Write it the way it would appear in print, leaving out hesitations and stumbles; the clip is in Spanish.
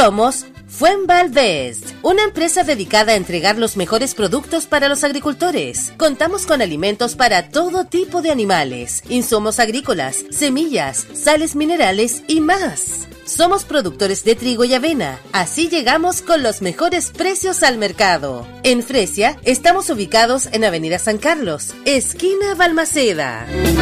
Somos Fuenvalvest, una empresa dedicada a entregar los mejores productos para los agricultores. Contamos con alimentos para todo tipo de animales, insumos agrícolas, semillas, sales minerales y más. Somos productores de trigo y avena, así llegamos con los mejores precios al mercado. En Fresia estamos ubicados en Avenida San Carlos, esquina Balmaceda.